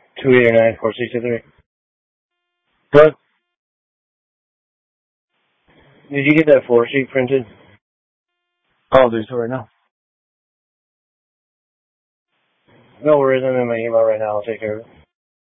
289-4623. What? Did you get that floor sheet printed? I'll do so right now. No worries, I'm in my email right now. I'll take care of it.